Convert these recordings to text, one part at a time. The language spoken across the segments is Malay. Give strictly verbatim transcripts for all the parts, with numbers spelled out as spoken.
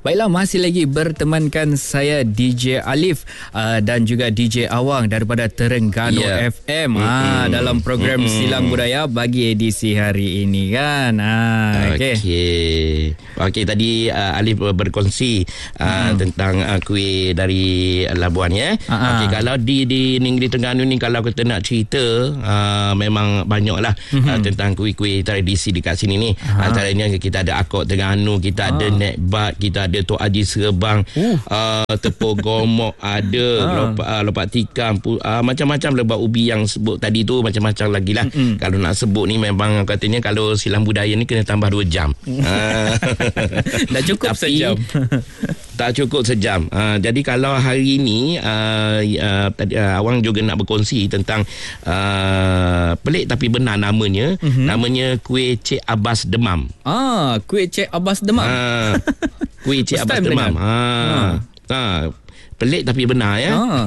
Baiklah, masih lagi bertemankan saya D J Alif uh, dan juga D J Awang daripada Terengganu yeah. F M ha, mm-hmm. dalam program mm-hmm. Silang Budaya bagi edisi hari ini kan. Ha, Okey. Okey, okay, tadi uh, Alif berkongsi uh, mm-hmm. tentang uh, kuih dari Labuan ya. Uh-huh. Okey, kalau di di Negeri Terengganu ni kalau kita nak cerita uh, memang banyaklah mm-hmm. uh, tentang kuih-kuih tradisi dekat sini ni. Uh-huh. Antaranya kita ada Akok Terengganu, kita uh-huh. ada Nekbat, kita ada Tok Haji Serebang, uh. uh, tepung gomok ada, uh. lopak, uh, lopak tikam, uh, macam-macam lebat ubi yang sebut tadi tu, macam-macam lagi lah. Mm-hmm. Kalau nak sebut ni memang katanya kalau silang budaya ni kena tambah dua jam. uh. Dah cukup Tapi, sejam. Tak cukup sejam. Uh, jadi kalau hari ni uh, uh, tadi uh, Awang juga nak berkongsi tentang uh, pelik tapi benar namanya. Mm-hmm. Namanya kuih Cik Abbas Demam. Ah, kuih Cik Abbas Demam. Uh, kuih Cik Abbas Demam. Ha. Ha. Pelik tapi benar ya. Ah.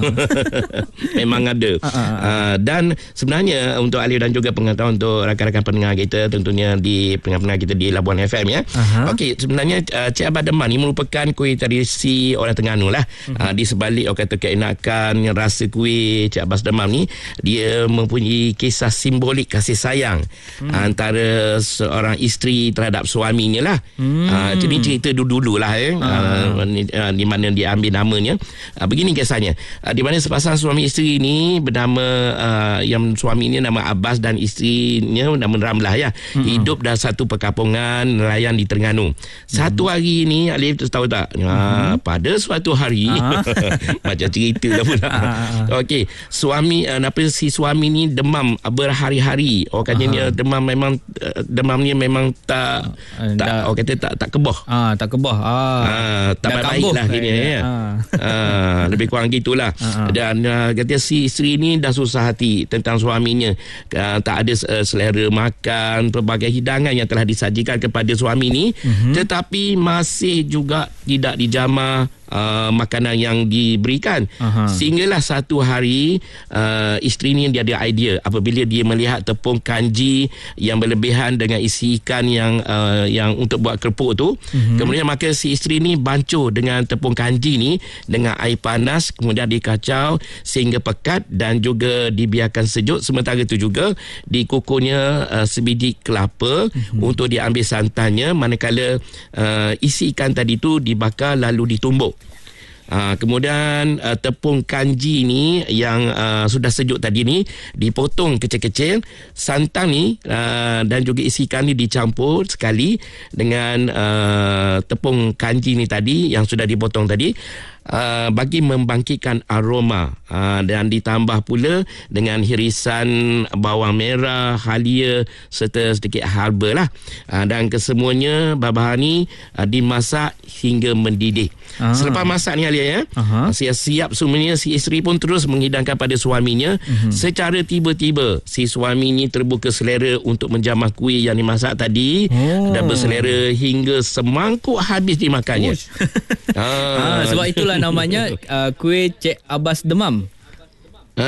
Memang ada. Ah, ah, ah. Uh, dan sebenarnya untuk Alif dan juga pengetahuan untuk rakan-rakan pendengar kita, tentunya di pendengar-pendengar kita di Labuan F M ya. Uh-huh. Okey, sebenarnya uh, Cik Abbas Demam ni merupakan kuih tradisi orang Terengganu lah. Uh-huh. Uh, di sebalik orang kata keenakan rasa kuih Cik Abbas Demam ni, dia mempunyai kisah simbolik kasih sayang hmm. antara seorang isteri terhadap suaminya lah. Hmm. Uh, jadi cerita dulu-dulu lah ya. Uh-huh. Uh, uh, di mana dia ambil namanya. Uh, begini kisahnya. Uh, di mana sepasang suami isteri ini bernama uh, yang suami ini nama Abbas dan isterinya nama Ramlah ya. Mm-hmm. Hidup dalam satu perkampungan nelayan di Terengganu. Satu mm-hmm. hari ini Alif tahu tak? Mm-hmm. Uh, pada suatu hari ah. macam cerita dah pula. Ah. Okey, suami uh, apa si suami ni demam berhari-hari. Orang kata dia demam memang uh, demamnya memang tak uh, tak orang kata tak tak kebah. Ah, tak kebah. Ah. Uh, tak baiklah ini ya. Ah. Uh, lebih kurang gitulah. Uh-huh. Dan uh, kata si isteri ni dah susah hati tentang suaminya. Uh, tak ada uh, selera makan, pelbagai hidangan yang telah disajikan kepada suami ni, uh-huh. tetapi masih juga tidak dijamah Uh, makanan yang diberikan. Aha. Sehinggalah satu hari uh, isteri ni dia ada idea apabila dia melihat tepung kanji yang berlebihan dengan isi ikan yang uh, yang untuk buat kerupuk tu. Mm-hmm. Kemudian maka si isteri ni bancuh dengan tepung kanji ni dengan air panas, kemudian dikacau sehingga pekat dan juga dibiarkan sejuk. Sementara itu juga dikukurnya uh, sebiji kelapa mm-hmm. untuk diambil santannya, manakala uh, isi ikan tadi tu dibakar lalu ditumbuk. Uh, kemudian uh, tepung kanji ni yang uh, sudah sejuk tadi ni dipotong kecil-kecil, santan ni uh, dan juga isi ikan ni dicampur sekali dengan uh, tepung kanji ni tadi yang sudah dipotong tadi. Uh, bagi membangkitkan aroma uh, dan ditambah pula dengan hirisan bawang merah, halia serta sedikit herba lah. Uh, dan kesemuanya bahan-bahan ni uh, dimasak hingga mendidih. Ah. Selepas masak ni Halia ya, uh-huh. siap-siap semuanya si isteri pun terus menghidangkan pada suaminya. Uh-huh. Secara tiba-tiba si suami ni terbuka selera untuk menjamah kuih yang dimasak tadi. Oh. Dan berselera hingga semangkuk habis dimakannya. ah. Ah, sebab itulah namanya uh, kuih Cik Abbas Demam. Ha,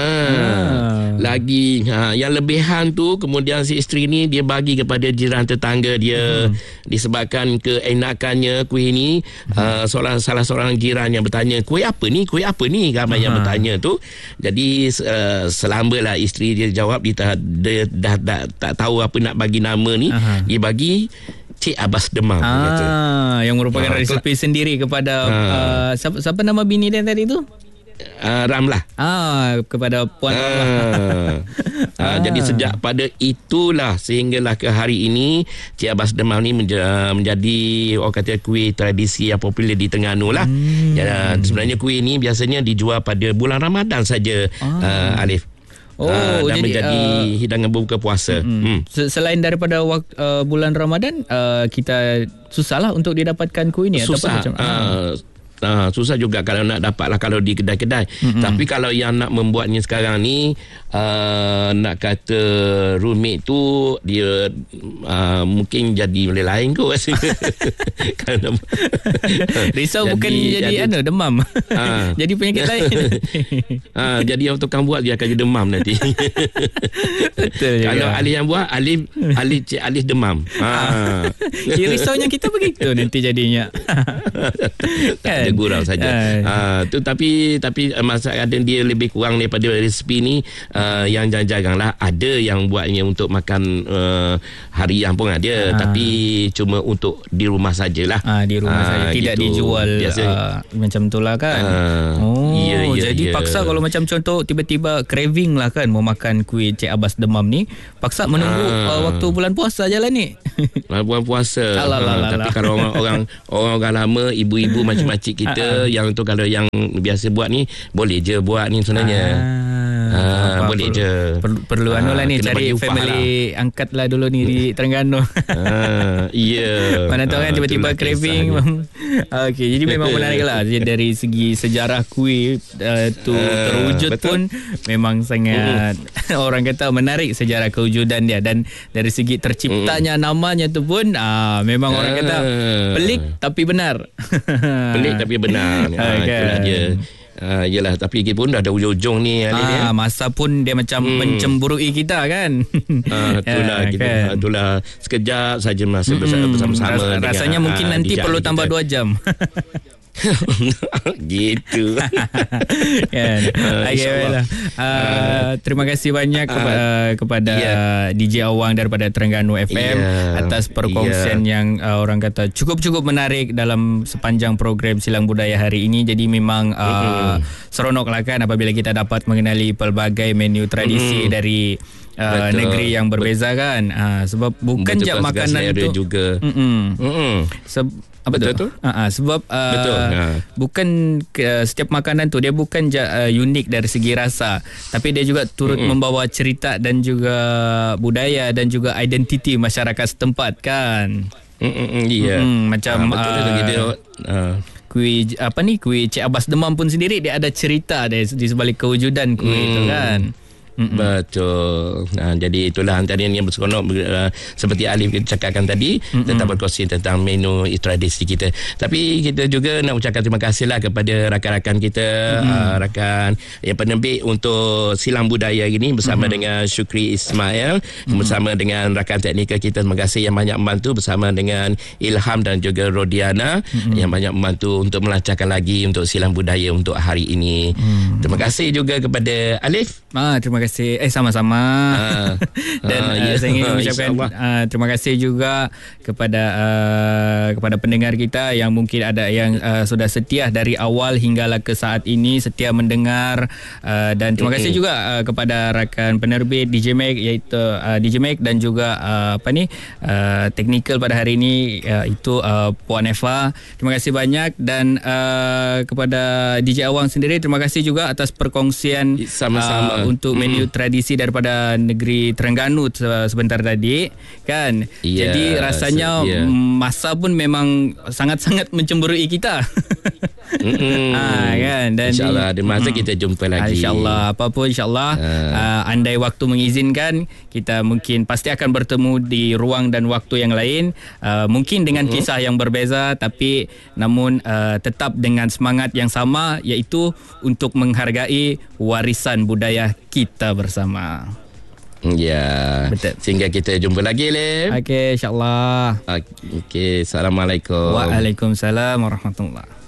ah. Lagi ha, yang lebihan tu kemudian si isteri ni dia bagi kepada jiran tetangga dia. Hmm. Disebabkan keenakannya kuih ni, hmm. uh, seorang, salah seorang jiran yang bertanya, kuih apa ni? Kuih apa ni? Ramai uh-huh. yang bertanya tu. Jadi uh, selambalah isteri dia jawab, dia, dia dah, dah, dah tak tahu apa nak bagi nama ni. Uh-huh. Dia bagi Cik Abbas Demam. Ah, yang merupakan ah, resepi kela- sendiri kepada ah. uh, siapa, siapa nama bini dia tadi tu? Uh, Ramlah. Ah, kepada Puan ah. Ramlah. ah. Jadi sejak pada itulah sehinggalah ke hari ini Cik Abbas Demam ni menja- menjadi orang kata kuih tradisi yang popular di Terengganu lah. Hmm. Ya, sebenarnya kuih ni biasanya dijual pada bulan Ramadan saja, ah. uh, Alif. Oh, uh, dan jadi, menjadi uh, hidangan berbuka puasa. Hmm. Hmm. Selain daripada waktu, uh, bulan Ramadan, uh, kita susahlah untuk didapatkan kuih ni. Susah. Ataupun macam, uh, Uh, susah juga kalau nak dapat lah kalau di kedai-kedai. Mm-hmm. Tapi kalau yang nak membuatnya sekarang ni, uh, nak kata roommate tu dia uh, mungkin jadi oleh lain kot rasanya. Risau jadi, bukan jadi, jadi anu demam. Uh, jadi penyakit lain. uh, jadi yang tukang buat dia akan jadi demam nanti. Betul. Kalau Alif yang buat, Alif Alif Cik Alif demam. Ha. Ya, risaunya kita begitu nanti jadinya. Kan? Ada gurau saja. Uh. Uh, tu tapi tapi uh, masa ada dia lebih kurang daripada resipi ni uh, yang jarang-jarang lah ada yang buatnya untuk makan uh, harian pun ada, uh. tapi cuma untuk di rumah sajalah. Uh, di rumah uh, saja tidak gitu. Dijual uh, macam itulah kan. Uh, oh, yeah, yeah, jadi yeah. paksa kalau macam contoh tiba-tiba craving lah kan mau makan kuih Cik Abbas demam ni, paksa menunggu uh. Uh, waktu bulan puasa je lah ni. Bulan puasa. Alah, uh, alah, tapi alah. Kalau orang orang orang lama, ibu-ibu macam-macam kita yang tu kalau yang biasa buat ni boleh je buat ni sebenarnya. Ah, ah, boleh perlu, je. Perlu, perlu ah, anu lah ni cari family lah. Angkat lah dulu ni di Terengganu. Ah, iya. Mana tahu kan ah, tiba-tiba craving. Okey, jadi memang menarik lah dari segi sejarah kuih uh, tu uh, terwujud betul. Pun memang sangat uh. orang kata menarik sejarah kewujudan dia, dan dari segi terciptanya uh. namanya tu pun uh, memang uh. orang kata pelik tapi benar. Pelik tapi benar. Ah, okay. Itulah dia. Uh, yelah, tapi kita pun dah ada ujung-ujung ni ah, dia. Masa pun dia macam hmm. mencemburui kita kan. Ah, itulah ya, kita kan? Itulah sekejap saja masa hmm. bersama-sama. Ras- rasanya dengan, mungkin uh, nanti perlu tambah dua jam. Gitu. Kan. uh, okay, well, uh, terima kasih banyak uh, kepada, kepada yeah. D J Awang daripada Terengganu F M yeah. atas perkongsian yeah. yang uh, orang kata cukup-cukup menarik dalam sepanjang program Silang Budaya hari ini. Jadi memang uh, mm-hmm. seronok lah kan apabila kita dapat mengenali pelbagai menu tradisi mm-hmm. dari Uh, negeri yang berbeza kan. uh, sebab bukan je makanan tu juga. Se- apa betul tu? Uh, uh, sebab uh, betul. Uh. bukan uh, setiap makanan tu dia bukan je uh, unik dari segi rasa, tapi dia juga turut Mm-mm. membawa cerita dan juga budaya dan juga identiti masyarakat setempat kan. Mm-mm, iya. Mm, macam uh, betul uh, dia, uh, kuih apa ni kuih Cik Abbas demam pun sendiri dia ada cerita di, di sebalik kewujudan kuih mm. itu kan. Mm-mm. Betul. Nah, jadi itulah antara yang berseronok uh, seperti Alif kita cakapkan tadi. Mm-mm. Tentang berkongsi tentang menu tradisi kita. Tapi kita juga nak ucapkan terima kasihlah kepada rakan-rakan kita, uh, rakan yang penerbit untuk Silang Budaya ini bersama Mm-mm. dengan Syukri Ismail, Mm-mm. bersama dengan rakan teknikal kita, terima kasih yang banyak membantu, bersama dengan Ilham dan juga Rodiana Mm-mm. yang banyak membantu untuk melancarkan lagi untuk Silang Budaya untuk hari ini. Mm. Terima kasih juga kepada Alif. Ah, terima kasih. Eh sama-sama. Uh, Dan uh, uh, saya ingin mengucapkan uh, terima kasih juga kepada uh, kepada pendengar kita yang mungkin ada yang uh, sudah setia dari awal hinggalah ke saat ini, setia mendengar, uh, dan terima kasih juga uh, kepada rakan penerbit D J Mac, iaitu uh, D J Mac, dan juga uh, apa ni uh, teknikal pada hari ini uh, itu uh, Puan Eva. Terima kasih banyak, dan uh, kepada D J Awang sendiri terima kasih juga atas perkongsian sama-sama uh, untuk menu mm. tradisi daripada negeri Terengganu sebentar tadi kan. Yeah, jadi rasanya yeah. masa pun memang sangat-sangat mencemburui kita. Mm-hmm. ha, kan. Dan InsyaAllah ada masa mm, kita jumpa lagi. InsyaAllah apa pun insyaAllah uh. uh, andai waktu mengizinkan, kita mungkin pasti akan bertemu di ruang dan waktu yang lain, uh, mungkin dengan mm-hmm. kisah yang berbeza, tapi namun uh, tetap dengan semangat yang sama, iaitu untuk menghargai warisan budaya kita bersama. Ya. Betul. Sehingga kita jumpa lagi, Lim. Okey, insyaAllah. Okey, Assalamualaikum. Waalaikumsalam warahmatullahi.